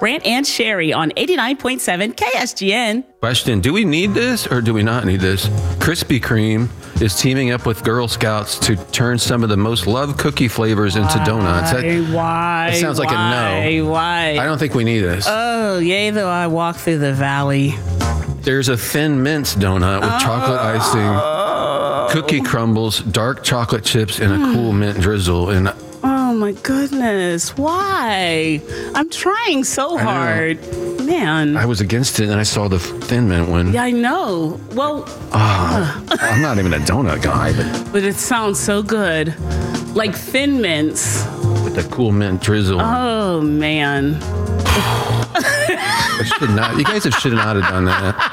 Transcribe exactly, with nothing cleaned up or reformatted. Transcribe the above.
Grant and Sherry on eighty-nine point seven K S G N. Question, do we need this or do we not need this? Krispy Kreme is teaming up with Girl Scouts to turn some of the most loved cookie flavors into donuts. That, why? that sounds like why, a no. Why? I don't think we need this. Oh, yea, though I walk through the valley. There's a Thin Mints donut with oh. chocolate icing, cookie crumbles, dark chocolate chips, and a cool mint drizzle. And oh my goodness, why? I'm trying so hard. Man. I was against it and I saw the Thin Mint one. Yeah, I know. Well, uh, I'm not even a donut guy, but but it sounds so good. Like Thin Mints. With the cool mint drizzle. Oh, man. I should not. You guys have should not have done that.